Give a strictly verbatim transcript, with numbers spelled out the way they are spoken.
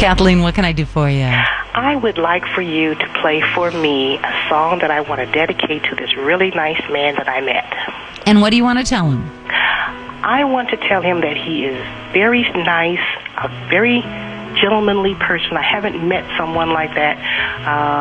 Kathleen, what can I do for you? I would like for you to play for me a song that I want to dedicate to this really nice man that I met. And what do you want to tell him? I want to tell him that he is very nice, a very gentlemanly person. I haven't met someone like that. Uh,